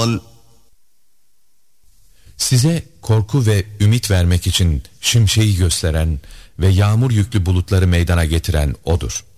قال Size korku ve ümit vermek için şimşeği gösteren ve yağmur yüklü bulutları meydana getiren O'dur.